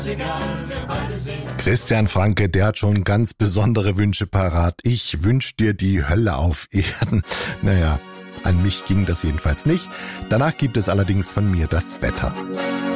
Christian Franke, der hat schon ganz besondere Wünsche parat. Ich wünsch dir die Hölle auf Erden. Naja, an mich ging das jedenfalls nicht. Danach gibt es allerdings von mir das Wetter.